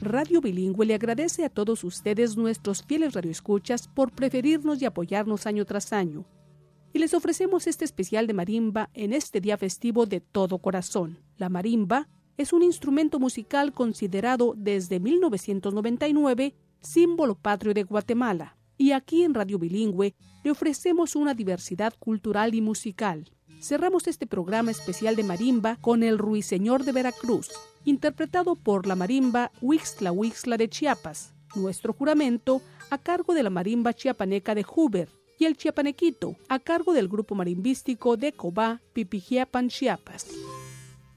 Radio Bilingüe le agradece a todos ustedes, nuestros fieles radioescuchas, por preferirnos y apoyarnos año tras año. Y les ofrecemos este especial de marimba en este día festivo de todo corazón. La marimba es un instrumento musical considerado desde 1999 símbolo patrio de Guatemala. Y aquí en Radio Bilingüe le ofrecemos una diversidad cultural y musical. Cerramos este programa especial de marimba con el Ruiseñor de Veracruz, interpretado por la marimba Huixtla Huixtla de Chiapas, Nuestro Juramento, a cargo de la marimba chiapaneca de Huber, y el Chiapanequito, a cargo del grupo marimbístico de Cobá, Pipijiapan, Chiapas.